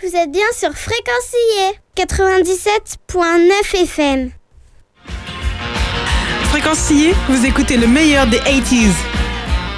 Vous êtes bien sur Fréquencier 97.9 FM. Fréquencier, vous écoutez le meilleur des 80s.